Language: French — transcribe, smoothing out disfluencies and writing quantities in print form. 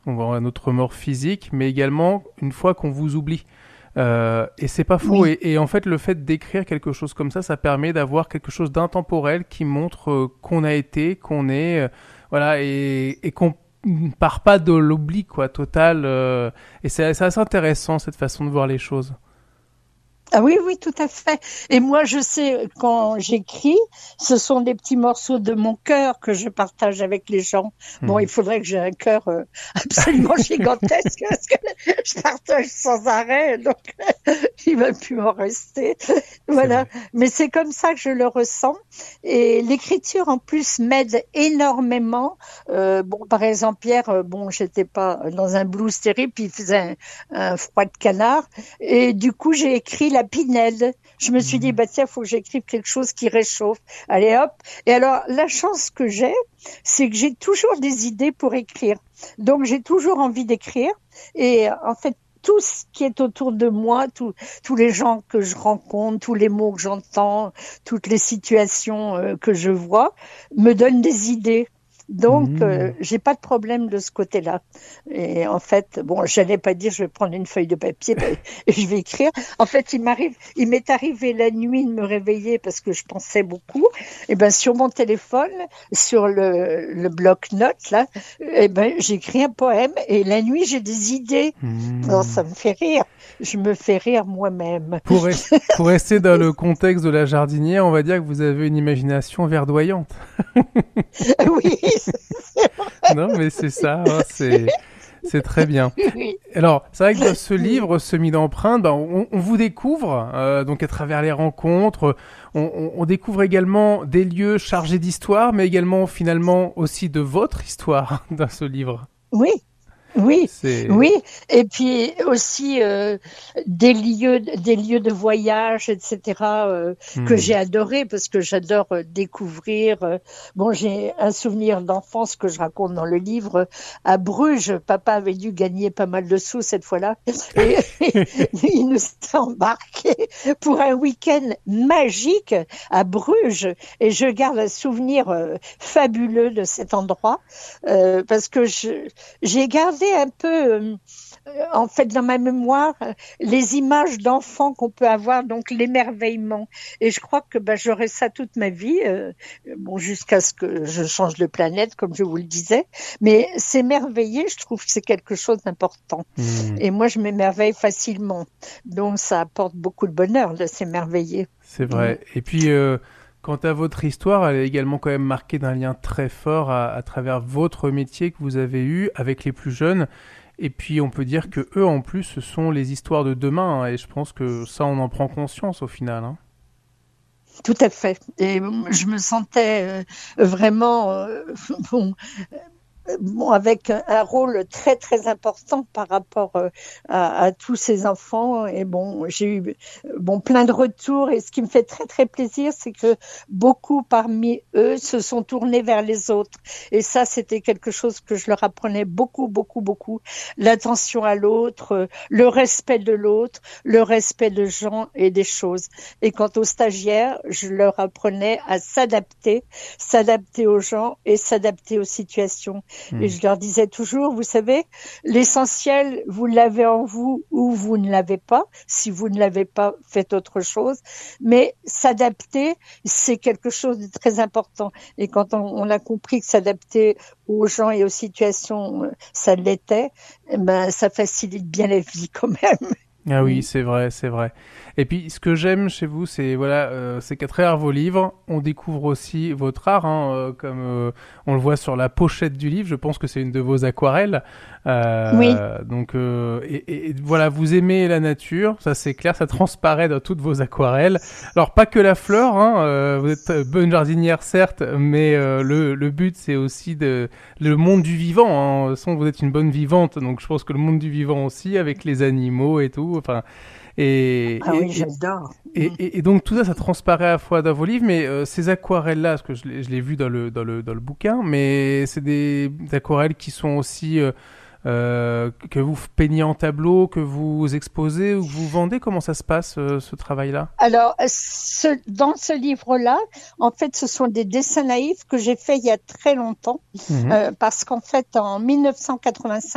qu'on voit notre mort physique, mais également une fois qu'on vous oublie. Et c'est pas faux. Oui. Et en fait, le fait d'écrire quelque chose comme ça permet d'avoir quelque chose d'intemporel qui montre qu'on a été, qu'on est, voilà, et qu'on ne part pas de l'oubli, quoi, total. Et c'est assez intéressant cette façon de voir les choses. Ah oui, oui, tout à fait. Et moi, je sais, quand j'écris, ce sont des petits morceaux de mon cœur que je partage avec les gens. Bon, il Mhm. faudrait que j'ai un cœur absolument gigantesque parce que je partage sans arrêt, donc il va plus en rester. C'est Voilà. vrai. Mais c'est comme ça que je le ressens. Et l'écriture, en plus, m'aide énormément. Bon, par exemple, hier, bon, j'étais pas dans un blues terrible, puis il faisait un froid de canard. Et du coup, j'ai écrit la Pinède. Je me suis dit, Mhm. bah tiens, faut que j'écrive quelque chose qui réchauffe. Allez hop. Et alors, la chance que j'ai, c'est que j'ai toujours des idées pour écrire. Donc, j'ai toujours envie d'écrire. Et en fait, tout ce qui est autour de moi, tous les gens que je rencontre, tous les mots que j'entends, toutes les situations que je vois, me donnent des idées. Donc, Mhm. j'ai pas de problème de ce côté-là. Et en fait, bon, j'allais pas dire je vais prendre une feuille de papier et je vais écrire. En fait, il m'est arrivé la nuit de me réveiller parce que je pensais beaucoup. Et ben sur mon téléphone, sur le bloc-notes là, et ben j'écris un poème et la nuit j'ai des idées. Alors Mhm. ça me fait rire. Je me fais rire moi-même. Pour rester dans le contexte de la jardinière, on va dire que vous avez une imagination verdoyante. Oui, Non, mais c'est ça, hein, c'est très bien. oui, Alors, c'est vrai que dans ce oui. livre, Semis d'empreintes, ben, on vous découvre, donc à travers les rencontres, on découvre également des lieux chargés d'histoire, mais également finalement aussi de votre histoire dans ce livre. Oui, oui, C'est... oui. Et puis aussi des lieux de voyage, etc. Que Hmm. j'ai adoré parce que j'adore découvrir. Bon, j'ai un souvenir d'enfance que je raconte dans le livre. À Bruges, papa avait dû gagner pas mal de sous cette fois-là et il nous a embarqués pour un week-end magique à Bruges. Et je garde un souvenir fabuleux de cet endroit parce que j'ai gardé un peu, en fait, dans ma mémoire, les images d'enfants qu'on peut avoir, donc l'émerveillement. Et je crois que ben, j'aurai ça toute ma vie, bon, jusqu'à ce que je change de planète, comme je vous le disais. Mais s'émerveiller, je trouve que c'est quelque chose d'important. Hmm. Et moi, je m'émerveille facilement. Donc, ça apporte beaucoup de bonheur de s'émerveiller. C'est Mm. vrai. Et puis, quant à votre histoire, elle est également quand même marquée d'un lien très fort à travers votre métier que vous avez eu avec les plus jeunes. Et puis, on peut dire que eux, en plus, ce sont les histoires de demain, hein. Et je pense que ça, on en prend conscience au final, hein. Tout à fait. Et je me sentais vraiment bon, bon, avec un rôle très très important par rapport à tous ces enfants. Et bon, j'ai eu bon plein de retours. Et ce qui me fait très très plaisir, c'est que beaucoup parmi eux se sont tournés vers les autres. Et ça, c'était quelque chose que je leur apprenais beaucoup beaucoup beaucoup. L'attention à l'autre, le respect de l'autre, le respect de gens et des choses. Et quant aux stagiaires, je leur apprenais à s'adapter, s'adapter aux gens et s'adapter aux situations. Et Hmm. je leur disais toujours, vous savez, l'essentiel, vous l'avez en vous ou vous ne l'avez pas. Si vous ne l'avez pas, faites autre chose. Mais s'adapter, c'est quelque chose de très important. Et quand on a compris que s'adapter aux gens et aux situations, ça l'était, eh ben, ça facilite bien la vie quand même. Ah oui, Mm. c'est vrai, c'est vrai. Et puis, ce que j'aime chez vous, c'est voilà, c'est qu'à travers vos livres, on découvre aussi votre art, hein, comme on le voit sur la pochette du livre. Je pense que c'est une de vos aquarelles. Oui. Donc, et voilà, vous aimez la nature, ça c'est clair, ça transparaît dans toutes vos aquarelles. Alors, pas que la fleur, hein, vous êtes bonne jardinière certes, mais le but c'est aussi le monde du vivant. Hein. De toute façon, vous êtes une bonne vivante, donc je pense que le monde du vivant aussi, avec les animaux et tout. Enfin, et, Ah oui, et, et, j'adore. Mm. et donc tout ça, ça transparaît à la fois dans vos livres, mais ces aquarelles-là, parce que je l'ai vu dans le bouquin, mais c'est des aquarelles qui sont aussi que vous peignez en tableau, que vous exposez ou que vous vendez. Comment ça se passe ce travail-là? Alors, dans ce livre-là, en fait, ce sont des dessins naïfs que j'ai faits il y a très longtemps, Mhm. parce qu'en fait, en 1985,